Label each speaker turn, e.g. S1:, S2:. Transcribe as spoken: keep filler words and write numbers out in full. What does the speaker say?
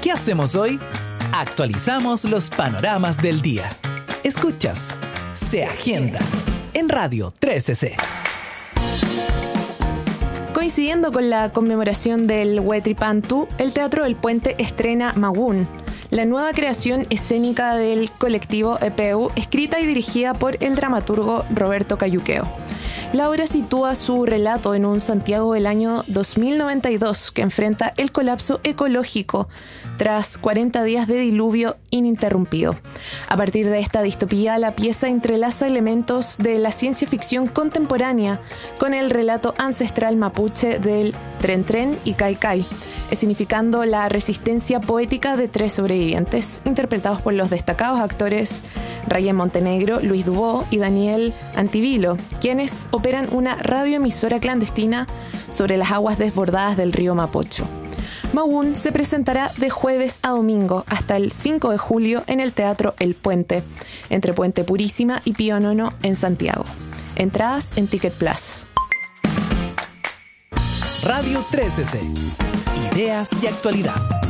S1: ¿Qué hacemos hoy? Actualizamos los panoramas del día. Escuchas Se Agenda en Radio trece C.
S2: Coincidiendo con la conmemoración del Huetripantu, el Teatro del Puente estrena Magún, la nueva creación escénica del colectivo E P U, escrita y dirigida por el dramaturgo Roberto Cayuqueo. La obra sitúa su relato en un Santiago del año dos mil noventa y dos que enfrenta el colapso ecológico tras cuarenta días de diluvio ininterrumpido. A partir de esta distopía, la pieza entrelaza elementos de la ciencia ficción contemporánea con el relato ancestral mapuche del Tren Tren y Cai Cai, significando la resistencia poética de tres sobrevivientes, interpretados por los destacados actores Rayen Montenegro, Luis Dubó y Daniel Antivilo, quienes operan una radioemisora clandestina sobre las aguas desbordadas del río Mapocho. Magún se presentará de jueves a domingo hasta el cinco de julio en el Teatro El Puente, entre Puente Purísima y Pío Nono en Santiago. Entradas en Ticket Plus.
S1: Radio trece C. Ideas y actualidad.